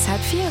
bis 3:30.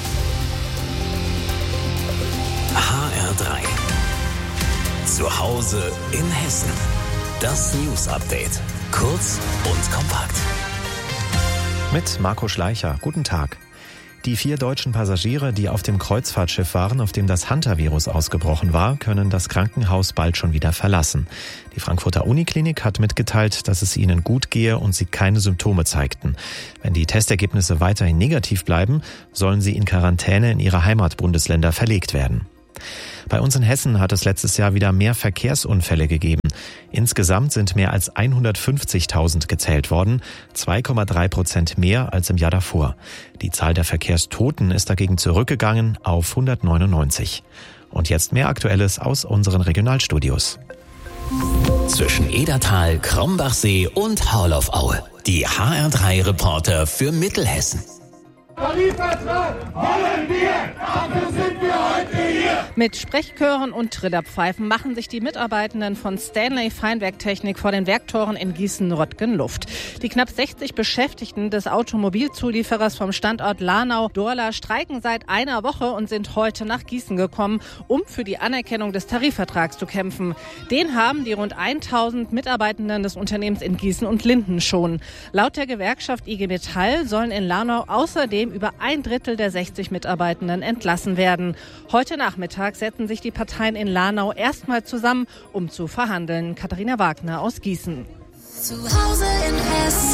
HR3. Zu Hause in Hessen. Das News-Update. Kurz und kompakt. Mit Marco Schleicher. Guten Tag. Die 4 deutschen Passagiere, die auf dem Kreuzfahrtschiff waren, auf dem das Hunter-Virus ausgebrochen war, können das Krankenhaus bald schon wieder verlassen. Die Frankfurter Uniklinik hat mitgeteilt, dass es ihnen gut gehe und sie keine Symptome zeigten. Wenn die Testergebnisse weiterhin negativ bleiben, sollen sie in Quarantäne in ihre Heimatbundesländer verlegt werden. Bei uns in Hessen hat es letztes Jahr wieder mehr Verkehrsunfälle gegeben. Insgesamt sind mehr als 150.000 gezählt worden, 2,3% mehr als im Jahr davor. Die Zahl der Verkehrstoten ist dagegen zurückgegangen auf 199. Und jetzt mehr Aktuelles aus unseren Regionalstudios. Zwischen Edertal, Krombachsee und Haarloff-Aue. Die HR3-Reporter für Mittelhessen. Tarifvertrag wollen wir, dafür sind wir heute hier. Mit Sprechchören und Trillerpfeifen machen sich die Mitarbeitenden von Stanley Feinwerktechnik vor den Werktoren in Gießen-Röttgen Luft. Die knapp 60 Beschäftigten des Automobilzulieferers vom Standort Lahnau-Dorla streiken seit einer Woche und sind heute nach Gießen gekommen, um für die Anerkennung des Tarifvertrags zu kämpfen. Den haben die rund 1000 Mitarbeitenden des Unternehmens in Gießen und Linden schon. Laut der Gewerkschaft IG Metall sollen in Lahnau außerdem über 1/3 der 60 Mitarbeitenden entlassen werden. Heute Nachmittag setzen sich die Parteien in Lahnau erstmal zusammen, um zu verhandeln. Katharina Wagner aus Gießen. Zu Hause in Hessen.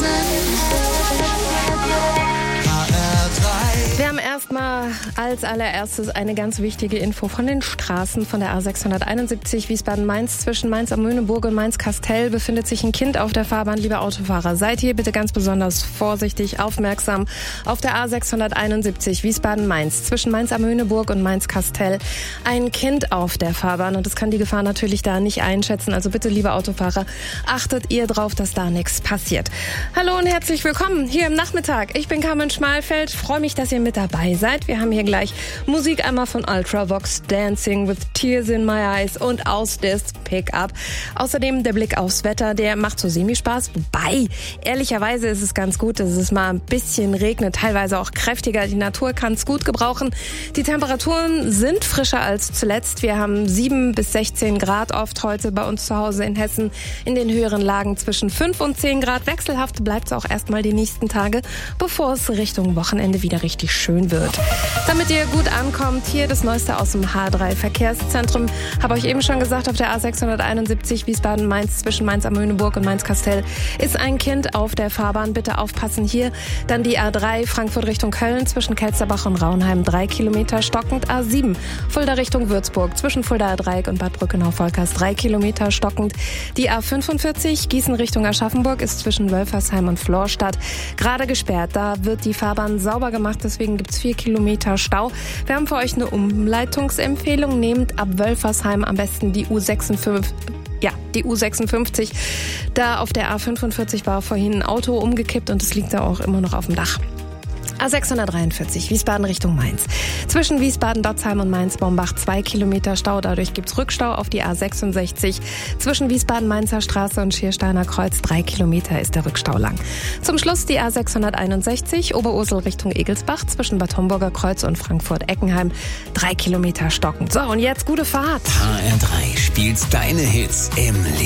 Wir haben erstmal als allererstes eine ganz wichtige Info von den Straßen von der A671 Wiesbaden-Mainz. Zwischen Mainz am Möhneburg und Mainz-Kastel befindet sich ein Kind auf der Fahrbahn. Liebe Autofahrer, seid hier bitte ganz besonders vorsichtig, aufmerksam. Auf der A671 Wiesbaden-Mainz zwischen Mainz am Möhneburg und Mainz-Kastel ein Kind auf der Fahrbahn. Und das kann die Gefahr natürlich da nicht einschätzen. Also bitte, liebe Autofahrer, achtet ihr drauf, dass da nichts passiert. Hallo und herzlich willkommen hier im Nachmittag. Ich bin Carmen Schmalfeld. Freue mich, dass ihr mit dabei seid. Wir haben hier gleich Musik einmal von Ultravox, Dancing with Tears in My Eyes und aus des Pickup. Außerdem der Blick aufs Wetter, der macht so semi-Spaß. Wobei, ehrlicherweise ist es ganz gut, dass es mal ein bisschen regnet, teilweise auch kräftiger. Die Natur kann es gut gebrauchen. Die Temperaturen sind frischer als zuletzt. Wir haben 7 bis 16 Grad oft heute bei uns zu Hause in Hessen. In den höheren Lagen zwischen 5 und 10 Grad. Wechselhaft bleibt es auch erstmal die nächsten Tage, bevor es Richtung Wochenende wieder richtig schön wird. Damit ihr gut ankommt, hier das Neueste aus dem H3 Verkehrszentrum. Habe euch eben schon gesagt, auf der A671 Wiesbaden-Mainz zwischen Mainz am Möhneburg und Mainz-Kastel ist ein Kind auf der Fahrbahn. Bitte aufpassen hier. Dann die A3 Frankfurt Richtung Köln zwischen Kelsterbach und Raunheim 3 Kilometer stockend. A7 Fulda Richtung Würzburg zwischen Fuldaer Dreieck und Bad Brückenau-Volkers 3 Kilometer stockend. Die A45 Gießen Richtung Aschaffenburg ist zwischen Wölfersheim und Florstadt gerade gesperrt. Da wird die Fahrbahn sauber gemacht, deswegen gibt es 4 Kilometer Stau. Wir haben für euch eine Umleitungsempfehlung. Nehmt ab Wölfersheim am besten die U56. Ja, die U56. Da auf der A45 war vorhin ein Auto umgekippt und es liegt da auch immer noch auf dem Dach. A643 Wiesbaden Richtung Mainz. Zwischen Wiesbaden-Dotzheim und Mainz-Bombach 2 Kilometer Stau. Dadurch gibt's Rückstau auf die A66. Zwischen Wiesbaden-Mainzer Straße und Schiersteiner Kreuz 3 Kilometer ist der Rückstau lang. Zum Schluss die A661 Oberursel Richtung Egelsbach zwischen Bad Homburger Kreuz und Frankfurt-Eckenheim 3 Kilometer stockend. So, und jetzt gute Fahrt. HR3 spielt deine Hits im